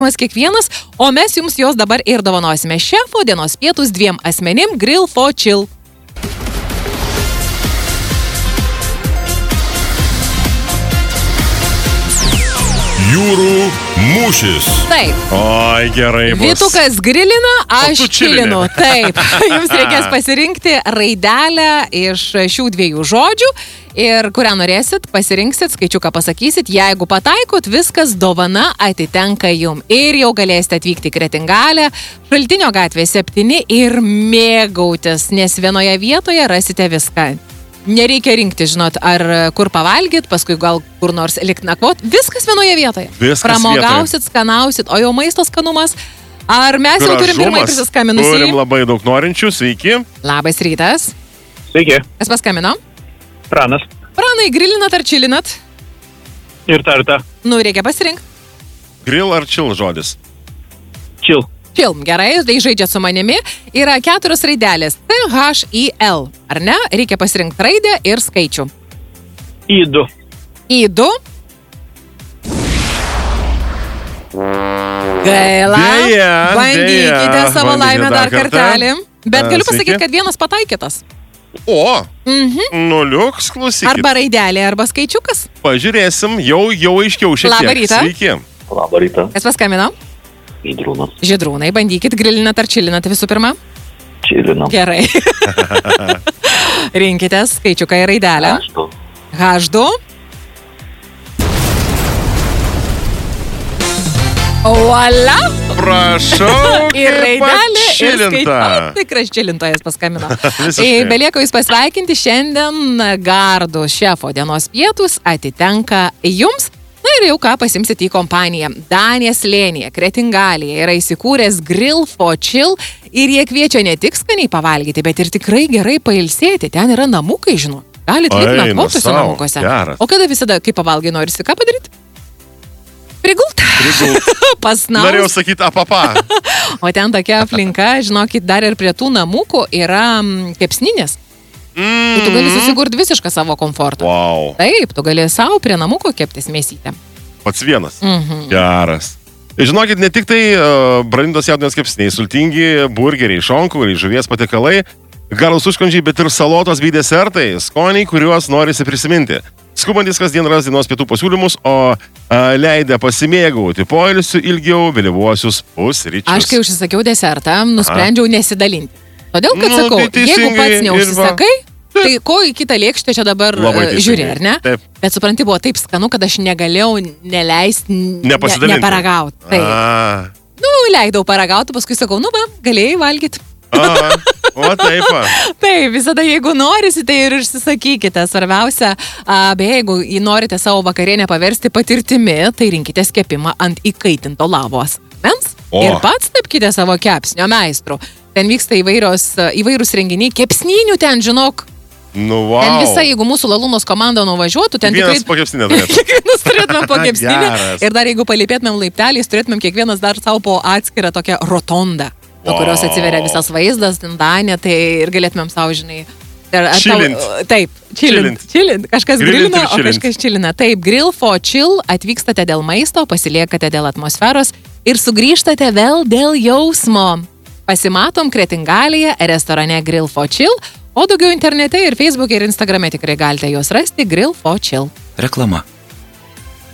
kiekvienas, o mes jums jos dabar ir dovanosime. Šefo dienos pietus 2 asmenim Grill for Chill. Jūrų mūšis. Taip. Oi, gerai bus. Vytukas grilina, aš čilinu. Taip. Jums reikės pasirinkti raidelę iš šių 2 žodžių ir kurią norėsit, pasirinksit, skaičiuką pasakysit. Jeigu pataikot, viskas dovana atitenka jum. Ir jau galėsite atvykti į Kretingalę, Šaltinio gatvė 7 ir mėgautis, nes vienoje vietoje rasite viską. Nereikia rinkti, žinot, ar kur pavalgyt, paskui gal kur nors likt nakvot. Viskas vienoje vietoje. Viskas pramogausit, skanausit, o jau maisto skanumas. Ar mes jau turim pirmąjį prisiskambinusį? Turim labai daug norinčių, sveiki. Labas rytas. Sveiki. Kas paskambino? Pranas. Pranai, grilinat ar čilinat? Ir tarta. Reikia pasirinkti. Grill ar chill žodis? Chill. Chill, gerai, tai žaidžiat su manimi. Yra 4 raidelės. THIL. Ar ne? Reikia pasirinkti raidę ir skaičių. I2. I2. Gaila. Bandykite savo laimę dar kartelį. Bet galiu pasakyti, kad vienas pataikytas. O, nuliuks, klausykit. Arba raidelė, arba skaičiukas. Pažiūrėsim, jau aiškiau šiek tiek. Labą rytą. Sveiki. Labą rytą. Kas paskambino? Žydrūnas. Žydrūnai, bandykit, grilinat ar čilinat visų pirma? Čilinam. Gerai. Rinkitės skaičiuką į raidelę. H2. Voila! Prašau, Ir raidelė, ir čilinta. Tikras čilintojas paskambino. Visiškai. Belieka jūs pasveikinti, šiandien Gardų šefo dienos pietus atitenka jums. Na ir jau ką pasimsit į kompaniją. Danės slėnyje, Kretingalėje yra įsikūręs Grill for Chill ir jie kviečia ne tik skaniai pavalgyti, bet ir tikrai gerai pailsėti. Ten yra namukai, žinau. Galit likti nakvoti tuose namukuose. Geras. O kada visada, kai pavalgai, norisi ką padaryti? Prigult. Pasnaus. Norėjau sakyti apapa. O ten tokia aplinka, žinokit, dar ir prie tų namukų yra kepsninės. Tu gali susigurti visišką savo komfortą. Wow. Taip, tu gali savo prie namuko keptis mėsytę. Pats vienas. Geras. Žinokit, ne tik tai brandintos jaudinės kepsniai, sultingi burgeriai, šonkauliai, žuvies patiekalai, garūs užkandžiai, bet ir salotos bei desertai, skoniai, kuriuos norisi prisiminti. Skubantis kasdien ras dienos pietų pasiūlymus, o leidę pasimėgauti poilsiu ilgiau vėlyvuosius pusryčius. Aš kai užsisakiau desertą, nusprendžiau nesidalinti. Todėl, kad sakau, tai jeigu pats neužsisakai, tai ko į kitą lėkštę čia dabar žiūri, ar ne? Taip. Bet supranti, buvo taip skanu, kad aš negalėjau neleisti, neparagauti. Taip. Leidau paragauti, paskui sakau, galėjai valgyti. O taip. Taip, visada jeigu norisi, tai ir išsisakykite. Svarbiausia, beje, jeigu norite savo vakarienę paversti patirtimi, tai rinkitės kepimą ant įkaitinto lavos. Ir pats tapkite savo kepsnio meistrų. Ten vyksta įvairūs renginiai, kepsninių ten, žinok. Wow. Ten visa, jeigu mūsų Lalunos komanda nuvažiuotų, ten kiekvienas po kepsninę turėtų. Kiekvienas turėtumėm po kepsninę. Ir dar jeigu palipėtumėm laipteliais, turėtumėm kiekvienas dar savo po atskirą tokią rotondą, po kurios atsiveria visas vaizdas, Danė, tai ir galėtumėm savo, žinai... Čilint. Taip, čilint. Kažkas grilina, o kažkas čilina. Taip, Grill for Chill, atvykstate dėl maisto, pasiliekate dėl atmosferos ir sugrįžtate vėl dėl jausmo. Pasimatom Kretingalėje, restorane Grill for Chill, o daugiau internete ir Facebook'e ir Instagram'e tikrai galite juos rasti Grill for Chill. Reklama.